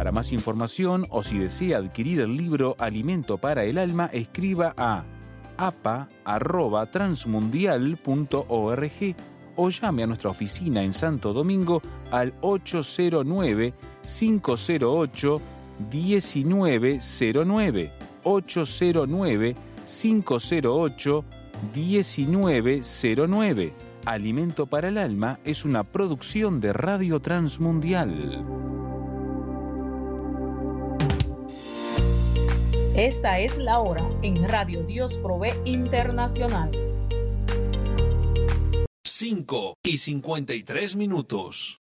Para más información o si desea adquirir el libro Alimento para el Alma, escriba a apa@transmundial.org o llame a nuestra oficina en Santo Domingo al 809-508-1909, 809-508-1909. Alimento para el Alma es una producción de Radio Transmundial. Esta es la hora en Radio Dios Provee Internacional. 5:53.